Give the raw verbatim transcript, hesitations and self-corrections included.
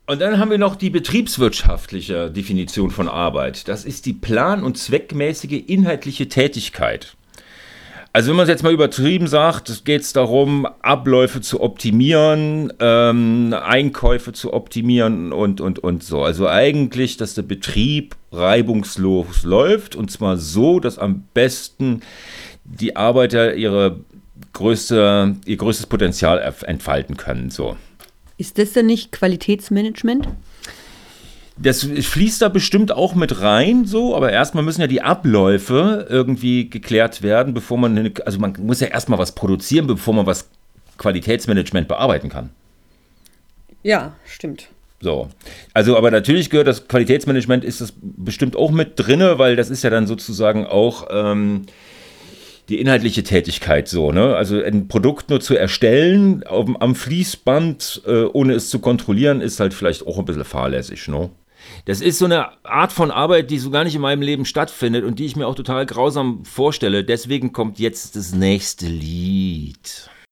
Und dann haben wir noch die betriebswirtschaftliche Definition von Arbeit. Das ist die plan- und zweckmäßige inhaltliche Tätigkeit. Also wenn man es jetzt mal übertrieben sagt, geht es darum, Abläufe zu optimieren, ähm, Einkäufe zu optimieren und, und, und so. Also eigentlich, dass der Betrieb reibungslos läuft und zwar so, dass am besten die Arbeiter ihre größte, ihr größtes Potenzial entfalten können. So. Ist das denn nicht Qualitätsmanagement? Das fließt da bestimmt auch mit rein, so, aber erstmal müssen ja die Abläufe irgendwie geklärt werden, bevor man, eine, also man muss ja erstmal was produzieren, bevor man was Qualitätsmanagement bearbeiten kann. Ja, stimmt. So, also aber natürlich gehört das Qualitätsmanagement, ist das bestimmt auch mit drinne, weil das ist ja dann sozusagen auch ähm, die inhaltliche Tätigkeit so, ne? Also ein Produkt nur zu erstellen auf, am Fließband, äh, ohne es zu kontrollieren, ist halt vielleicht auch ein bisschen fahrlässig, ne? Das ist so eine Art von Arbeit, die so gar nicht in meinem Leben stattfindet und die ich mir auch total grausam vorstelle. Deswegen kommt jetzt das nächste Lied.